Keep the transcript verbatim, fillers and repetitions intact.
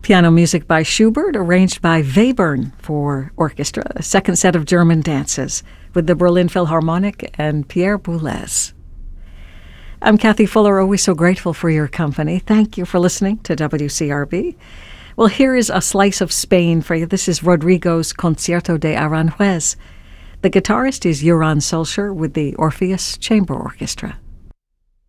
Piano music by Schubert, arranged by Webern for orchestra. A second set of German dances with the Berlin Philharmonic and Pierre Boulez. I'm Kathy Fuller, always so grateful for your company. Thank you for listening to W C R B. Well, here is a slice of Spain for you. This is Rodrigo's Concierto de Aranjuez. The guitarist is Joran Solskjaer with the Orpheus Chamber Orchestra.